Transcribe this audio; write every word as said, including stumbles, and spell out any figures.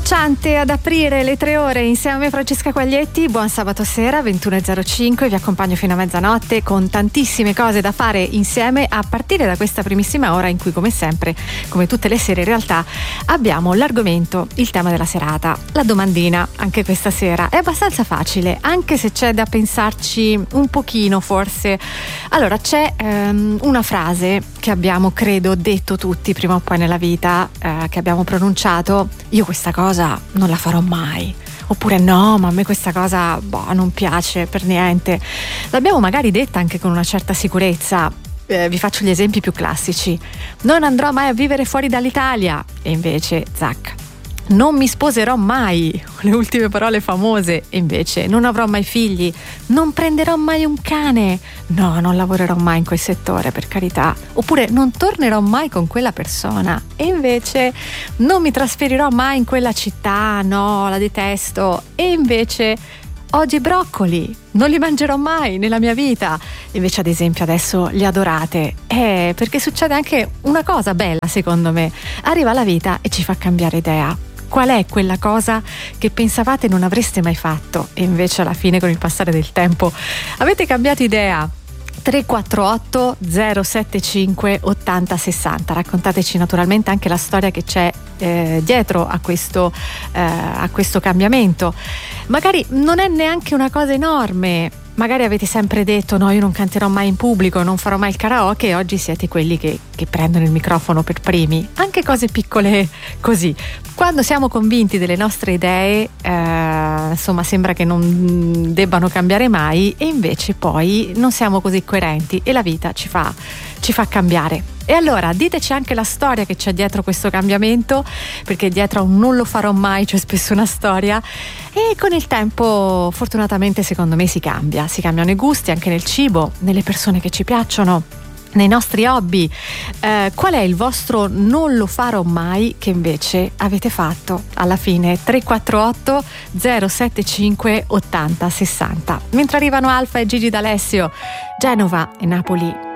Schiacciante ad aprire le tre ore insieme a me Francesca Quaglietti. Buon sabato sera, ventuno e zero cinque, vi accompagno fino a mezzanotte con tantissime cose da fare insieme a partire da questa primissima ora in cui, come sempre, come tutte le sere in realtà, abbiamo l'argomento, il tema della serata, la domandina. Anche questa sera è abbastanza facile, anche se c'è da pensarci un pochino forse. Allora, c'è ehm, una frase che abbiamo, credo, detto tutti prima o poi nella vita, eh, che abbiamo pronunciato: io questa cosa non la farò mai, oppure no, ma a me questa cosa boh, non piace per niente. L'abbiamo magari detta anche con una certa sicurezza. Eh, vi faccio gli esempi più classici: non andrò mai a vivere fuori dall'Italia, e invece zac. Non mi sposerò mai, le ultime parole famose, e invece non avrò mai figli. Non prenderò mai un cane, no, non lavorerò mai in quel settore, per carità. Oppure non tornerò mai con quella persona, e invece non mi trasferirò mai in quella città, no, la detesto. E invece oggi i broccoli non li mangerò mai nella mia vita. Invece, ad esempio, adesso li adorate. Eh, perché succede anche una cosa bella, secondo me. Arriva la vita e ci fa cambiare idea. Qual è quella cosa che pensavate non avreste mai fatto e invece alla fine, con il passare del tempo, avete cambiato idea? tre quattro otto zero sette cinque ottanta sessanta. Raccontateci naturalmente anche la storia che c'è eh, dietro a questo, eh, a questo cambiamento. Magari non è neanche una cosa enorme. Magari avete sempre detto: no, io non canterò mai in pubblico, non farò mai il karaoke, e oggi siete quelli che, che prendono il microfono per primi. Anche cose piccole così. Quando siamo convinti delle nostre idee, eh, insomma, sembra che non debbano cambiare mai, e invece poi non siamo così coerenti e la vita ci fa, ci fa cambiare. E allora diteci anche la storia che c'è dietro questo cambiamento, perché dietro a un non lo farò mai c'è spesso una storia, e con il tempo fortunatamente secondo me si cambia, si cambiano i gusti anche nel cibo, nelle persone che ci piacciono, nei nostri hobby. Eh, qual è il vostro non lo farò mai che invece avete fatto alla fine? tre quattro otto zero sette cinque ottanta sessanta. Mentre arrivano Alfa e Gigi D'Alessio, Genova e Napoli